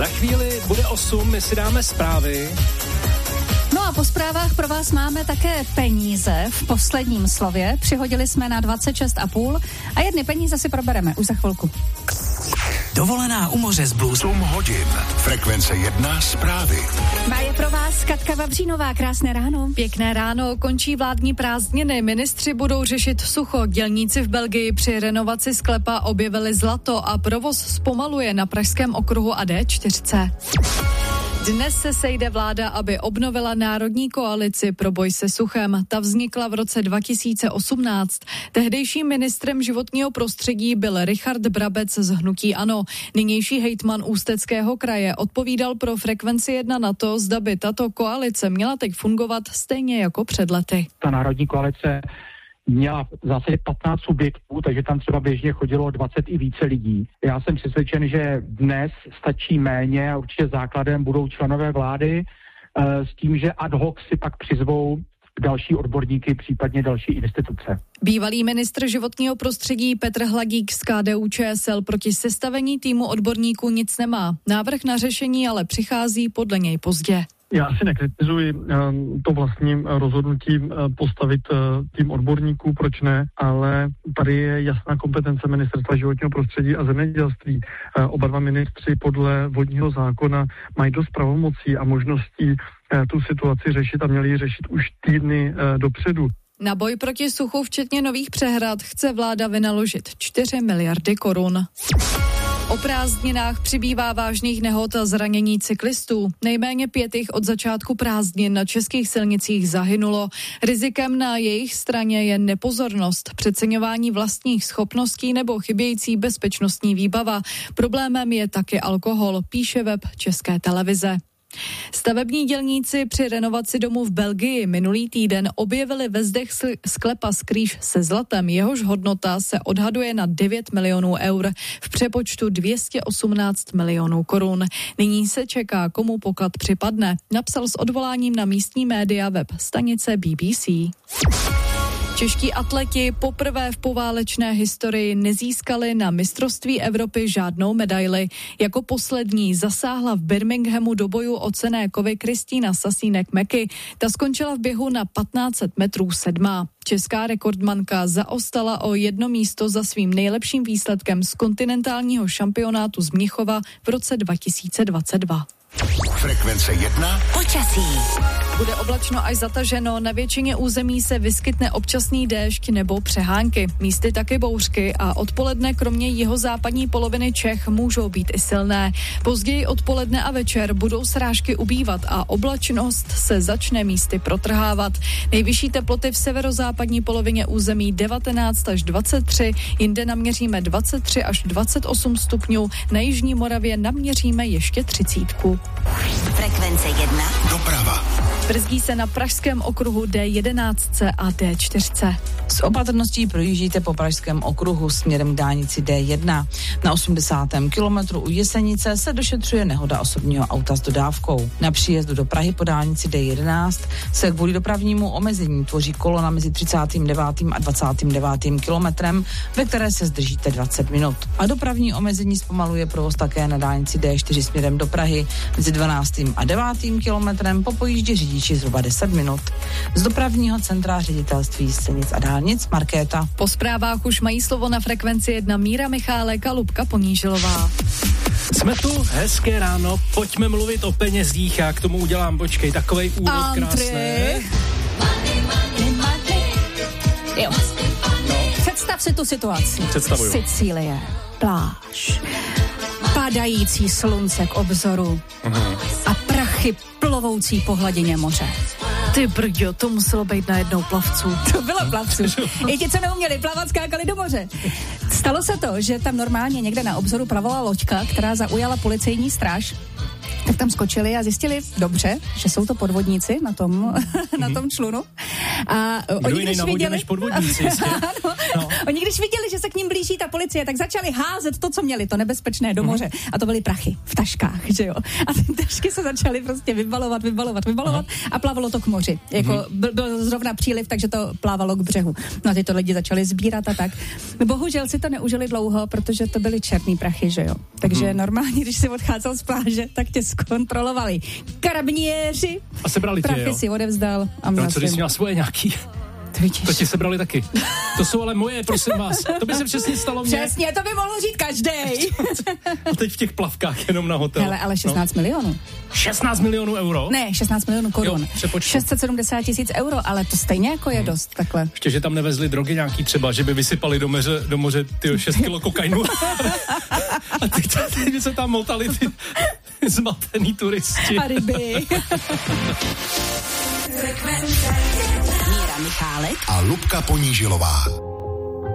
Za chvíli bude 8, my si dáme zprávy. No a po zprávách pro vás máme také peníze v posledním slově. Přihodili jsme na 26,5 a jedny peníze si probereme už za chvilku. Dovolená u moře z Blue. 8 hodin. Frekvence 1 zprávy. Má je pro vás Katka Vavřínová. Krásné ráno. Pěkné ráno, končí vládní prázdniny. Ministři budou řešit sucho. Dělníci v Belgii při renovaci sklepa objevili zlato a provoz zpomaluje na Pražském okruhu a D4. Dnes se sejde vláda, aby obnovila národní koalici pro boj se suchem. Ta vznikla v roce 2018. Tehdejším ministrem životního prostředí byl Richard Brabec z hnutí ANO. Nynější hejtman Ústeckého kraje odpovídal pro Frekvenci 1 na to, zda by tato koalice měla teď fungovat stejně jako před lety. Ta národní koalice měla v zásadě 15 subjektů, takže tam třeba běžně chodilo 20 i více lidí. Já jsem přesvědčen, že dnes stačí méně a určitě základem budou členové vlády s tím, že ad hoc si pak přizvou další odborníky, případně další instituce. Bývalý ministr životního prostředí Petr Hladík z KDU-ČSL proti sestavení týmu odborníků nic nemá. Návrh na řešení ale přichází podle něj pozdě. Já si nekritizuji to vlastní rozhodnutí postavit tým odborníků, proč ne, ale tady je jasná kompetence Ministerstva životního prostředí a zemědělství. Oba dva ministři podle vodního zákona mají dost pravomocí a možností tu situaci řešit a měli ji řešit už týdny dopředu. Na boj proti suchu, včetně nových přehrad, chce vláda vynaložit 4 miliardy korun. O prázdninách přibývá vážných nehod a zranění cyklistů. Nejméně 5 jich od začátku prázdnin na českých silnicích zahynulo. Rizikem na jejich straně je nepozornost, přeceňování vlastních schopností nebo chybějící bezpečnostní výbava. Problémem je taky alkohol, píše web České televize. Stavební dělníci při renovaci domu v Belgii minulý týden objevili ve zdech sklepa skrýž se zlatem. Jehož hodnota se odhaduje na 9 milionů eur, v přepočtu 218 milionů korun. Nyní se čeká, komu poklad připadne, napsal s odvoláním na místní média web stanice BBC. Čeští atleti poprvé v poválečné historii nezískali na mistrovství Evropy žádnou medaili. Jako poslední zasáhla v Birminghamu do boju o cenné kovy Kristýna Sasínek-Meky. Ta skončila v běhu na 1500 metrů 7. Česká rekordmanka zaostala o 1 místo za svým nejlepším výsledkem z kontinentálního šampionátu z Mnichova v roce 2022. Frekvence 1. Počasí. Bude oblačno až zataženo, na většině území se vyskytne občasný déšť nebo přehánky. Místy taky bouřky a odpoledne kromě jihozápadní poloviny Čech můžou být i silné. Později odpoledne a večer budou srážky ubývat a oblačnost se začne místy protrhávat. Nejvyšší teploty v severozápadní polovině území 19 až 23, jinde naměříme 23 až 28 stupňů, na jižní Moravě naměříme ještě 30. Frekvence 1. Doprava. Brzdí se na Pražském okruhu D11 a D4. S opatrností projíždíte po Pražském okruhu směrem k dálnici D1. Na 80. kilometru u Jesenice se došetřuje nehoda osobního auta s dodávkou. Na příjezdu do Prahy po dálnici D11 se kvůli dopravnímu omezení tvoří kolona mezi 39. a 29. kilometrem, ve které se zdržíte 20 minut. A dopravní omezení zpomaluje provoz také na dálnici D4 směrem do Prahy mezi 12. a 9. kilometrem, po pojíždě řidiči zhruba 10 minut. Z dopravního centra ředitelství silnic a dálnic Markéta. Po zprávách už mají slovo na Frekvenci 1 Míra Michálek a Lubka Ponížilová. Jsme tu, hezké ráno, pojďme mluvit o penězích, já k tomu udělám, počkej, takovej úvod krásný. Jo. No. Představ si tu situaci. Představuju. Sicílie, pláž, padající slunce k obzoru a prachy plovoucí po hladině moře. Ty brďo, to muselo být najednou plavců. To bylo plavců. I ti, co neuměli plavat, skákali do moře. Stalo se to, že tam normálně někde na obzoru plavala loďka, která zaujala policejní stráž. Tak tam skočili a zjistili dobře, že jsou to podvodníci na tom člunu. A oni když viděli, než podvodníci, no. Oni když viděli, že se k ním blíží ta policie, tak začali házet to, co měli, to nebezpečné do moře. A to byly prachy v taškách, že jo. A ty tašky se začaly prostě vybalovat a plávalo to k moři. Jako byl zrovna příliv, takže to plávalo k břehu. No a tyto lidi začali sbírat a tak. Bohužel si to neužili dlouho, protože to byly černý prachy, že jo. Takže normálně, když si odcházel z pláže, tak tě zkontrolovali karabiniéři. A sebrali tě, prachy jo? si odevzdal. A no, co jsi měla svoje nějaký? To ti sebrali taky. To jsou ale moje, prosím vás. To by se přesně stalo mně. Přesně, to by mohl říct každej. A teď v těch plavkách jenom na hotel. Hele, ale 16 milionů. 16 milionů euro? Ne, 16 milionů korun. 670 000 euro, ale to stejně jako je dost takhle. Ještě, že tam nevezli drogy nějaký třeba, že by vysypali do moře 6 kilo kokainu. A teď se tam motali ty zmatený turisti. A ryby. Míra Michálek a Lubka Ponížilová.